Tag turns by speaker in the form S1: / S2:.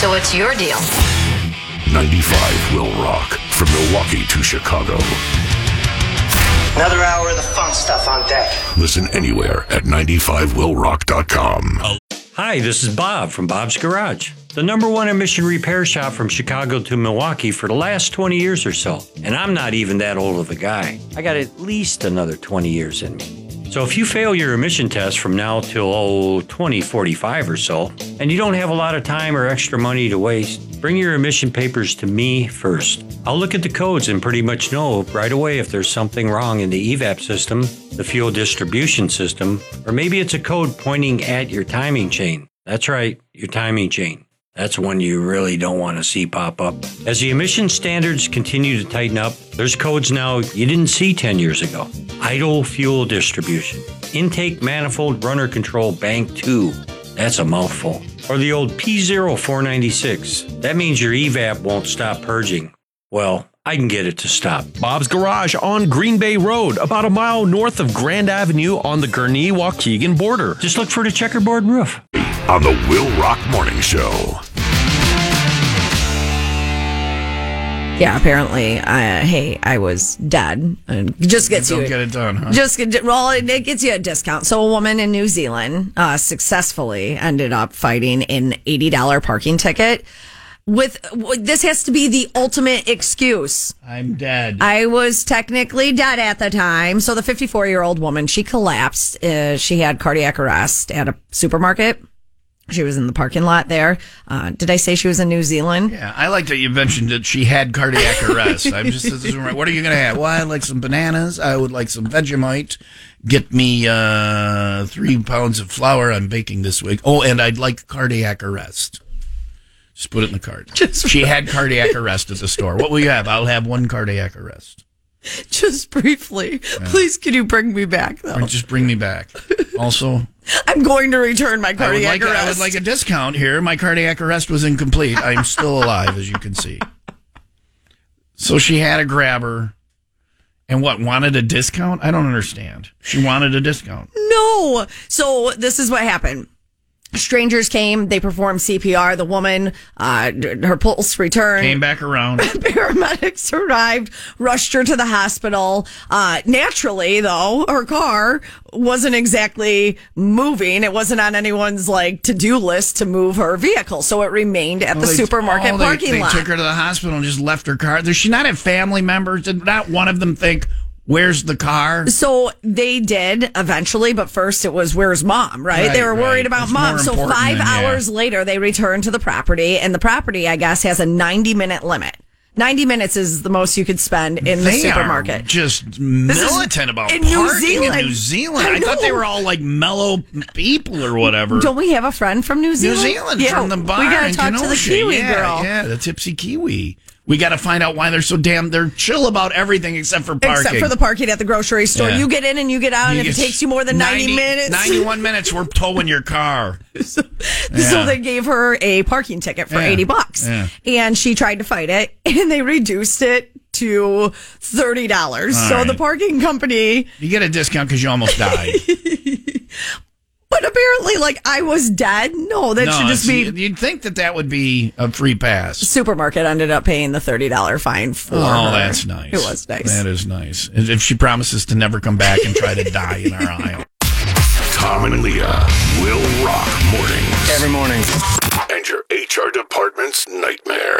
S1: So what's your deal?
S2: 95 will rock from Milwaukee to Chicago.
S3: Another hour of the fun stuff on deck.
S2: Listen anywhere at 95willrock.com.
S4: Hi, this is Bob from Bob's Garage, the #1 emission repair shop from Chicago to Milwaukee for the last 20 years or so. And I'm not even that old of a guy. I got at least another 20 years in me. So if you fail your emission test from now till 2045 or so, and you don't have a lot of time or extra money to waste, bring your emission papers to me first. I'll look at the codes and pretty much know right away if there's something wrong in the evap system, the fuel distribution system, or maybe it's a code pointing at your timing chain. That's right, your timing chain. That's one you really don't want to see pop up. As the emission standards continue to tighten up, there's codes now you didn't see 10 years ago. Idle fuel distribution. Intake manifold runner control bank 2. That's a mouthful. Or the old P0496. That means your evap won't stop purging. Well, I can get it to stop.
S5: Bob's Garage on Green Bay Road, about a mile north of Grand Avenue on the Gurnee-Waukegan border.
S4: Just look for the checkerboard roof.
S2: On the Will Rock Morning Show.
S6: Yeah, apparently, I was dead. And just gets you.
S7: Don't get it done, huh?
S6: It gets you a discount. So a woman in New Zealand successfully ended up fighting an $80 parking ticket. This has to be the ultimate excuse.
S7: I'm dead.
S6: I was technically dead at the time. So the 54-year-old woman, she collapsed. She had cardiac arrest at a supermarket. She was in the parking lot there. Did I say she was in New Zealand?
S7: Yeah, I like that you mentioned that she had cardiac arrest. I'm just, what are you going to have? Well, I'd like some bananas. I would like some Vegemite. Get me 3 pounds of flour I'm baking this week. Oh, and I'd like cardiac arrest. Just put it in the cart. She had cardiac arrest at the store. What will you have? I'll have 1 cardiac arrest.
S6: Just briefly. Yeah. Please, can you bring me back, though?
S7: Just bring me back. Also,
S6: I'm going to return my cardiac arrest.
S7: I would like a discount here. My cardiac arrest was incomplete. I'm still alive, as you can see. So she had a grabber. And wanted a discount? I don't understand. She wanted a discount.
S6: No. So this is what happened. Strangers came, they performed CPR. The woman, her pulse returned.
S7: Came back around.
S6: Paramedics arrived, rushed her to the hospital. Naturally, though, her car wasn't exactly moving. It wasn't on anyone's to-do list to move her vehicle. So it remained at the supermarket parking lot.
S7: They took her to the hospital and just left her car. Does she not have family members? Did not one of them think, where's the car?
S6: So they did eventually, but first it was, where's mom, right? They were worried about mom. So 5 hours later, they returned to the property, and the property, I guess, has a 90-minute limit. 90 minutes is the most you could spend in the supermarket.
S7: Are just militant about
S6: in
S7: parking in New Zealand. I thought they were all mellow people or whatever.
S6: Don't we have a friend from New Zealand?
S7: New Zealand, from the bar.
S6: We got to talk to the Kiwi girl.
S7: Yeah, the tipsy Kiwi. We got to find out why they're so they're chill about everything except for parking.
S6: Except for the parking at the grocery store. Yeah. You get in and you get out, and if it takes you more than 90 minutes.
S7: 91 minutes, we're towing your car.
S6: So they gave her a parking ticket for $80. Yeah. And she tried to fight it, and they reduced it to $30. So the parking company...
S7: You get a discount because you almost died.
S6: But apparently, I was dead. No, that should just be...
S7: You'd think that would be a free pass.
S6: Supermarket ended up paying the $30 fine for her.
S7: Oh, that's nice.
S6: It was nice.
S7: That is nice. If she promises to never come back and try to die in our aisle.
S2: Tom and Leah will rock mornings.
S3: Every morning.
S2: And your HR department's nightmare.